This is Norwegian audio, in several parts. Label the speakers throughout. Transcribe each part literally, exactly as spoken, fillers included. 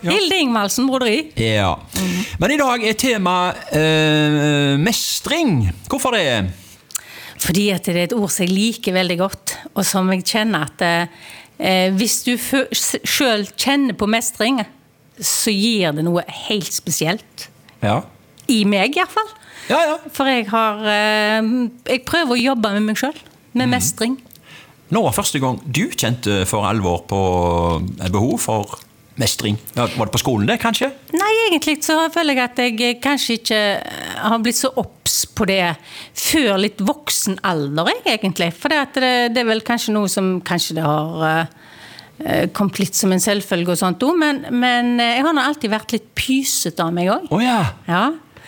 Speaker 1: ja.
Speaker 2: Hilde Ingvaldsen, broderi.
Speaker 1: Ja. Mm. Men i dag er tema eh, mestring. Hvorfor det?
Speaker 2: Fordi at det er et ord som jeg liker veldig godt, og som jeg kjenner at eh, hvis du selv kjenner på mestring, så gir det noe helt spesielt.
Speaker 1: Ja.
Speaker 2: I meg i hvert fall.
Speaker 1: Ja, ja.
Speaker 2: For jeg har, eh, jeg prøver å jobbe med meg selv, med mm. mestring.
Speaker 1: Nå var første gang du kjente for alvor på et behov for mestring. Ja, var det på skolen det, kanskje?
Speaker 2: Nei, egentlig så føler jeg at jeg kanskje ikke har blitt så opps på det før litt voksen alder, jeg, egentlig. For det, det, det er vel kanskje noe som kanskje det har uh, kommet litt som en selvfølge og sånt, men, men jeg har nå alltid vært litt pyset av meg også.
Speaker 1: Åja!
Speaker 2: Oh, ja.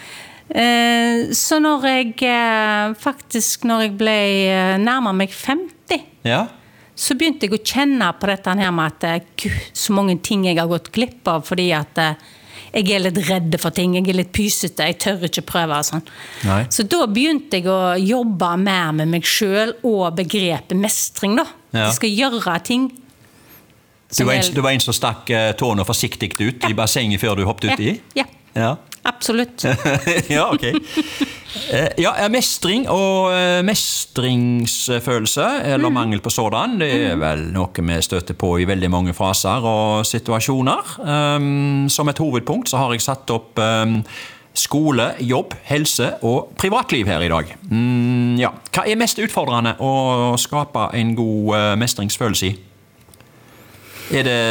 Speaker 2: Uh, så når jeg uh, faktisk, når jeg ble uh, nærmere meg femti,
Speaker 1: ja.
Speaker 2: Så begynte jeg å kjenne på dette her med at Gud, så mange ting jeg har gått glipp av, fordi at jeg er litt redde for ting, jeg er litt pysete, jeg tør ikke prøve og sånn.
Speaker 1: Nei.
Speaker 2: Så da begynte jeg å jobbe mer med meg selv og begrepet mestring da.
Speaker 1: Ja.
Speaker 2: Jeg skal gjøre ting.
Speaker 1: Du var, en, du var en som stakk tårene forsiktig ut ja. I bassenget før du hoppet ut i?
Speaker 2: Ja, ja. ja. Absolutt.
Speaker 1: Ja, ok. Ja, mestring og mestringsfølelse, eller mangel på sådan, det er vel noe vi støter på I veldig mange fraser og situasjoner. Um, som et hovedpunkt så har jeg satt opp um, skole, jobb, helse og privatliv her I dag. Mm, ja. Hva er mest utfordrende å skape en god uh, mestringsfølelse I? Er det...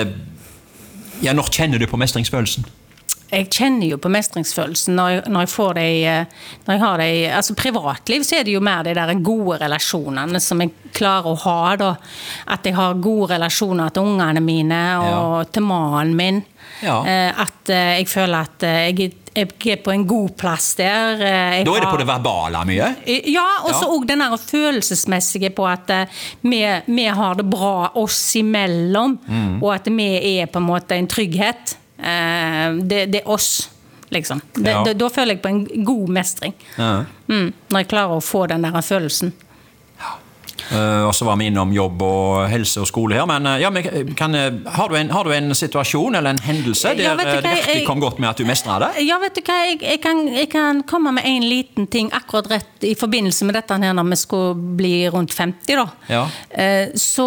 Speaker 1: Ja, når kjenner du på mestringsfølelsen?
Speaker 2: Jeg kjenner jo på mestringsfølelsen når jeg, når jeg får det, når jeg har det, altså privatliv så er det jo mer de der gode relasjonene som jeg klarer å ha da, at jeg har gode relasjoner til ungene mine og ja. Til mannen min, ja. At jeg føler at jeg, jeg er på en god plass der. Jeg
Speaker 1: da er det
Speaker 2: har,
Speaker 1: på det verbale mye?
Speaker 2: Ja, og så ja. Også den der følelsesmessige på at vi, vi har det bra oss imellom, mm. Og at vi er på en måte en trygghet. Uh, det, det er oss liksom. Det, ja. det, da føler jeg på en god mestring ja. mm, når jeg klarer å få den der følelsen
Speaker 1: ja. uh, og så var vi innom jobb og helse og skole her men, uh, ja, men kan, uh, har, du en, har du en situasjon eller en hendelse der ja, det virkelig kom godt med at du mestret det?
Speaker 2: Ja, vet du hva jeg, jeg, kan, jeg kan komme med en liten ting akkurat rett I forbindelse med dette her når vi skulle bli rundt femti da
Speaker 1: ja.
Speaker 2: uh, så,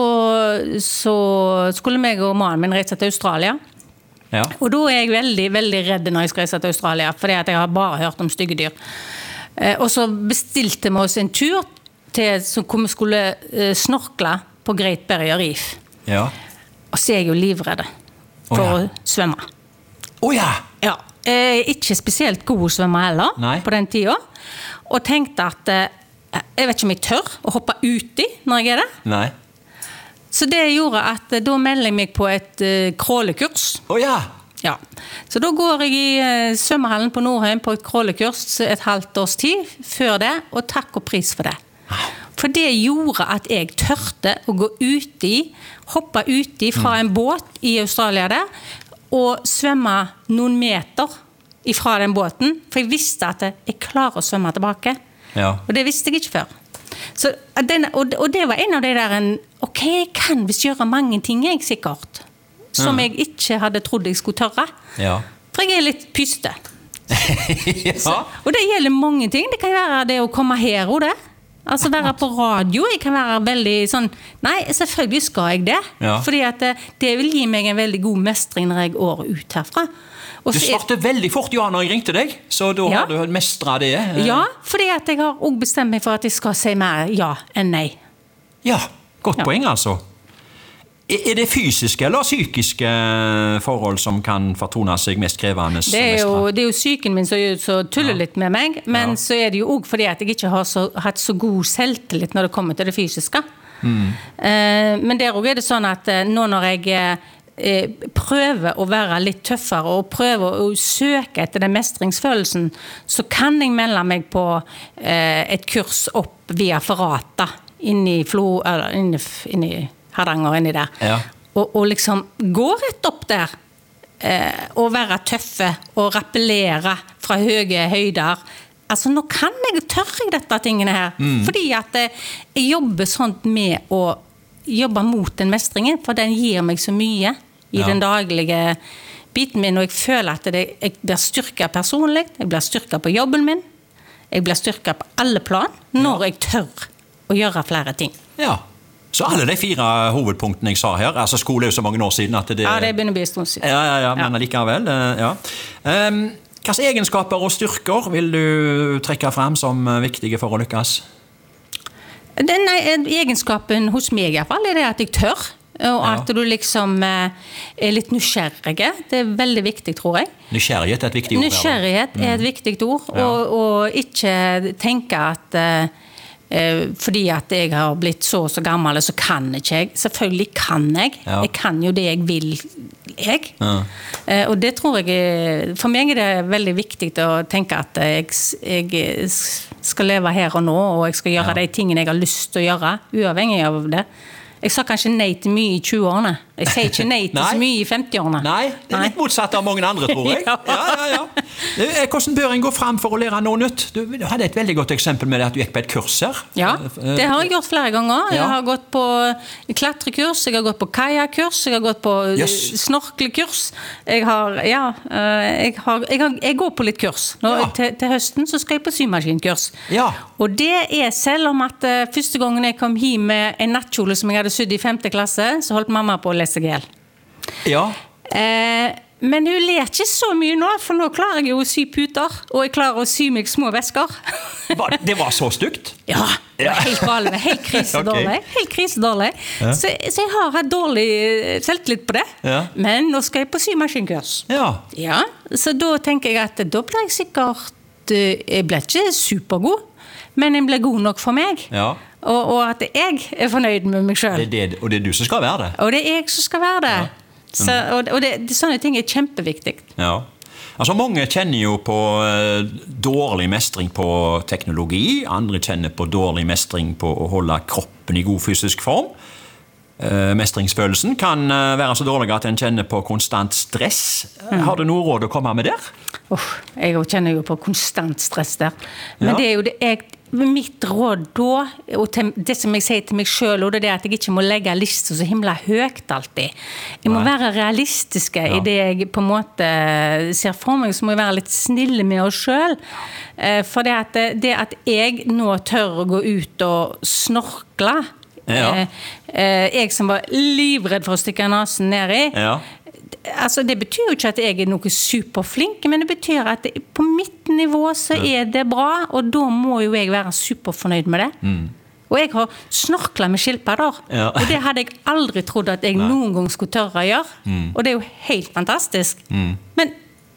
Speaker 2: så skulle meg og mannen min reise til Australia Ja. Og da er jeg veldig, veldig redd når jeg skal reise til Australia, fordi at jeg har bare hørt om stygge dyr. Eh, og så bestilte vi oss en tur til, så vi skulle eh, snorkle på Great Barrier Reef.
Speaker 1: Ja.
Speaker 2: Og så er jeg jo livredde for oh, ja. Å svømme.
Speaker 1: Åh oh, ja!
Speaker 2: Ja. Eh, ikke spesielt god å svømme heller Nei. På den tiden. Og tenkte at eh, jeg vet ikke om jeg tør å hoppe uti når jeg er der.
Speaker 1: Nei.
Speaker 2: Så det gjorde at da melder jeg meg på et uh, krålekurs.
Speaker 1: Åh oh, ja!
Speaker 2: Ja. Så da går jeg I uh, svømmehallen på Nordheim på et krålekurs et halvt års tid før det, og takk og pris for det. For det gjorde at jeg tørte å gå uti, hoppe uti fra en båt I Australia der, og svømme noen meter ifra den båten, for jeg visste at jeg klarer å svømme tilbake.
Speaker 1: Ja.
Speaker 2: Og det visste jeg ikke før. Så den, og, og det var en av de der en, ok, jeg kan visst gjøre mange ting jeg sikkert som jeg ikke hadde trodd jeg skulle tørre
Speaker 1: ja.
Speaker 2: For jeg er litt pyste
Speaker 1: ja.
Speaker 2: Så, og det gjelder mange ting det kan være det å komme her og det altså være på radio jeg kan være veldig sånn, nei selvfølgelig skal jeg det
Speaker 1: ja.
Speaker 2: Fordi at det, det vil gi meg en veldig god mestring når jeg går ut herfra
Speaker 1: Du svarte er... veldig fort ja når jeg ringte deg, så da ja. Har du mestret det.
Speaker 2: Ja, fordi at jeg har også bestemt meg for at jeg skal si mer ja enn nei.
Speaker 1: Ja, godt
Speaker 2: ja.
Speaker 1: Poeng altså. Er det fysiske eller psykiske forhold som kan fortone seg mest krevende?
Speaker 2: Det er jo, det er jo psyken min som, som tuller ja. Litt med meg, men ja. Så er det jo også fordi at jeg ikke har så, hatt så god selvtillit når det kommer til det fysiske. Mm. Uh, men der også er det sånn at uh, nå når jeg... Eh, prøve å være litt tøffere og prøve å søke etter den mestringsfølelsen så kan jeg melde meg på eh, et kurs opp via Ferrata inni Flo, eller inni, inni Hardanger inni der
Speaker 1: ja.
Speaker 2: og, og liksom gå rett opp der eh, og være tøffe og rappellere fra høye høyder altså nå kan jeg tørre dette tingene her mm. fordi at eh, jeg jobber sånt med å jobbe mot den mestringen for den gir meg så mye I ja. Den daglige biten min, og jeg føler at det, jeg blir styrket personlig, jeg blir styrket på jobben min, jeg blir styrket på alle plan, når ja. jeg tør å gjøre flere ting.
Speaker 1: Ja, så alle de fire hovedpunktene jeg sa her, altså skole er jo så mange år siden at det...
Speaker 2: Ja, det begynner å bli en stund siden.
Speaker 1: Ja, ja, ja, men likevel, ja. Um, hvilke egenskaper og styrker vil du trekke frem som viktige for å lykkes?
Speaker 2: Den egenskapen hos meg i hvert fall er det at jeg tør, og at du liksom er litt nysgjerrig. Det er veldig viktig, tror jeg.
Speaker 1: Nysgjerrighet er et viktig ord.
Speaker 2: Nysgjerrighet er et viktig ord, ja. og, og ikke tenke at eh, fordi at jeg har blitt så og så gammel, så kan ikke jeg. Selvfølgelig kan jeg. Ja. Jeg kan jo det jeg vil, jeg. Ja. Eh, og det tror jeg, for meg er det veldig viktig å tenke at jeg, jeg skal leve her og nå, og jeg skal gjøre ja. de tingene jeg har lyst til å gjøre, uavhengig av det. Jeg sa kanskje nei til mye i tjue-årene. Jeg sier ikke nei til så mye i femti-årene.
Speaker 1: Nei, det er litt motsatt av mange andre, tror jeg. ja. Ja, ja, ja. Hvordan bør en gå frem for å lære noe nytt? Du hadde et veldig godt eksempel med det at du gikk på et kurs her.
Speaker 2: Ja, det har jeg gjort flere ganger. Jeg har gått på klatrekurs, jeg har gått på kajakurs, jeg har gått på yes. snorkelkurs. Jeg har, ja, jeg, har, jeg, har, jeg går på litt kurs. Nå, ja. til, til høsten så skal jeg på symaskinkurs. Ja. Og det er selv om at uh, første gangen jeg kom hjem med en nattkjole som jeg hadde sydd i femte klasse, så holdt mamma på å lese gel.
Speaker 1: Ja.
Speaker 2: Eh, men hun ler ikke så mye nå, for nå klarer jeg jo å sy puter, og jeg klarer å sy meg små vesker.
Speaker 1: Det var så stygt?
Speaker 2: Ja, det var helt gale, helt krisedårlig. Okay. Helt krisedårlig. Ja. Så, så jeg har hatt dårlig selvtillit på det, ja. men nå skal jeg på symaskinkurs. Ja. Ja, så da tenker jeg at da blir jeg sikkert, jeg blir ikke supergod, men jeg blir god nok for meg. Ja. Og, og at jeg er fornøyd med meg selv.
Speaker 1: Det, det, og det er du som skal være det.
Speaker 2: Og det er jeg som skal være det. Ja. Så, og og det, sånne ting er kjempeviktig.
Speaker 1: Ja. Altså mange kjenner jo på uh, dårlig mestring på teknologi, andre kjenner på dårlig mestring på å holde kroppen i god fysisk form. Uh, mestringsfølelsen kan uh, være så dårlig at en kjenner på konstant stress. Mm. Har du noe råd å komme med der?
Speaker 2: Oh, jeg kjenner jo på konstant stress der. Men ja. det er jo det jeg... Mitt råd da, og til, det som jeg sier til meg selv, og det er det at jeg ikke må legge lister så himla høyt alltid. Jeg må Nei. være realistiske ja. i det jeg på en måte ser for meg, så må jeg være litt snille med oss selv. For det at, det at jeg nå tør å gå ut og snorkle, ja. jeg som var livredd for å stikke nasen ned i, ja. altså det betyr jo ikke at jeg er noe superflink, men det betyr at det, på mitt nivå så er det bra, og da må jo jeg være superfornøyd med det. Mm. Og jeg har snorklet med skilpadder, ja. og det hadde jeg aldri trodd at jeg Nei. noen gang skulle tørre å gjøre. Mm. Og det er jo helt fantastisk. Mm. Men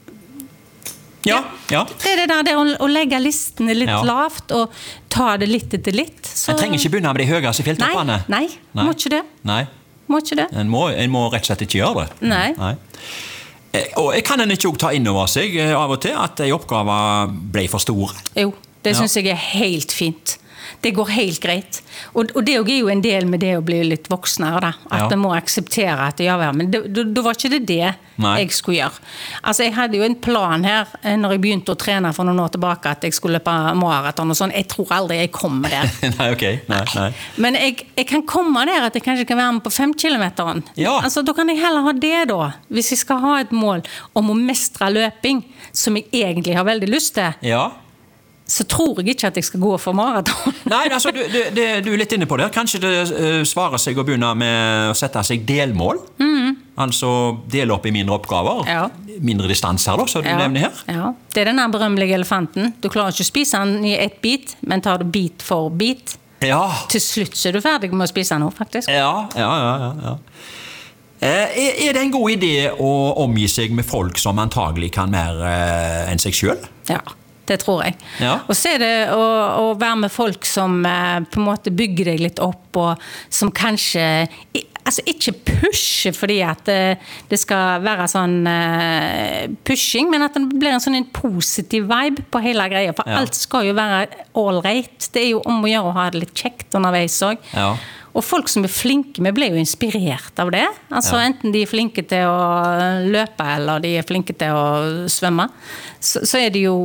Speaker 2: ja, ja. det er det der det å, å legge listene litt ja. lavt, og ta det litt etter litt. Så... Jeg
Speaker 1: trenger ikke begynne med de høyeste fjelltoppene.
Speaker 2: Nei, nei, nei, må ikke det.
Speaker 1: Nei.
Speaker 2: Må ikke det.
Speaker 1: En må, en må rett og slett ikke gjøre det.
Speaker 2: Nei.
Speaker 1: Nei. Og jeg kan en ikke også ta inn over seg av og til at en oppgave ble for stor.
Speaker 2: Jo, det ja. synes jeg er helt fint. Det går helt greit. Og, og det er jo en del med det å bli litt voksnere, da. At ja. man må akseptere at det gjør det. Men da var ikke det det Nei. jeg skulle gjøre. Altså, jeg hadde jo en plan her, når jeg begynte å trene for noen år tilbake, at jeg skulle løpe maraton og sånn. Jeg tror aldri jeg kommer der.
Speaker 1: nei, ok. Nei, nei.
Speaker 2: Men jeg, jeg kan komme der at jeg kanskje kan være med på fem kilometeren. Ja. Altså, da kan jeg heller ha det da. Hvis jeg skal ha et mål om å mestre løping, som jeg egentlig har veldig lyst til. Ja. Så tror jeg ikke at jeg skal gå for maraton.
Speaker 1: Nei, altså, du, du, du er litt inne på det. Kanskje det uh, svarer seg å begynne med å sette seg delmål. Mm. Altså dele opp i mindre oppgaver. Ja. Mindre distanser, da, som du
Speaker 2: ja.
Speaker 1: nevner her.
Speaker 2: Ja. Det er den her berømmelige elefanten. Du klarer ikke å spise den i ett bit, men tar du bit for bit. Ja. Til slutt så er du ferdig med å spise den nå, faktisk.
Speaker 1: Ja, ja, ja, ja. ja. Eh, er det en god idé å omgi seg med folk som antagelig kan mer eh, enn seg selv?
Speaker 2: Ja. Det tror jeg. Ja. Og så er det å, å være med folk som eh, på en måte bygger deg litt opp, og som kanskje altså ikke pusher fordi at det, det skal være sånn eh, pushing, men at det blir en sånn en positiv vibe på hele greia. For ja. alt skal jo være all right. Det er jo om å gjøre å ha det litt kjekt underveis også. Ja. Og folk som er flinke, vi ble jo inspirert av det. Altså ja. enten de er flinke til å løpe, eller de er flinke til å svømme, så, så er det jo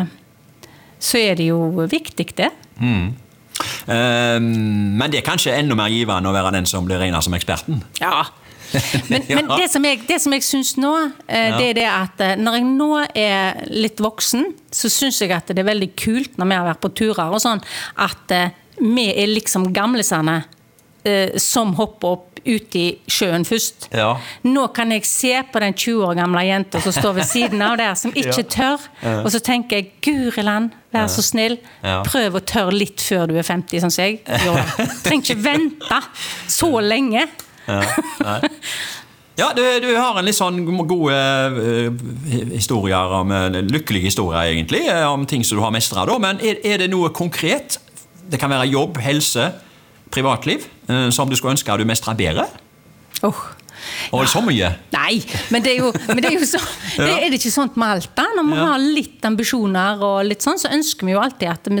Speaker 2: så er det jo viktig det. Mm.
Speaker 1: Um, men det er kanskje enda mer givende å være den som blir regnet som eksperten?
Speaker 2: Ja, Men,
Speaker 1: Ja.
Speaker 2: men det som jeg, det som jeg synes nå, eh, det er det at eh, når jeg nå er litt voksen, så synes jeg at det er veldig kult når vi har vært på turer og sånn, at eh, vi er liksom gamleserne eh, som hopper opp ut i sjøen først.
Speaker 1: Ja.
Speaker 2: Nå kan jeg se på den tjue år gamle jenta som står ved siden av der, som ikke tør, og så tenker jeg, Guriland, vær så snill,
Speaker 1: Ja.
Speaker 2: prøv å tørre litt før du er femti, sånn som jeg gjør. Trenger ikke vente så lenge.
Speaker 1: Ja, nei. Ja, du, du har en litt sånn gode uh, historier om, uh, lykkelige historier egentlig, uh, om ting som du har mestret da, men er, er det noe konkret? Det kan være jobb, helse, privatliv, uh, som du skulle ønske at du mestret bedre?
Speaker 2: Oh.
Speaker 1: Og det så mye?
Speaker 2: Nei, men det er jo, men det er jo så, det er det ikke sånt med alt da. Når man
Speaker 1: Ja.
Speaker 2: har litt ambisjoner og litt sånn, så ønsker vi jo alltid at vi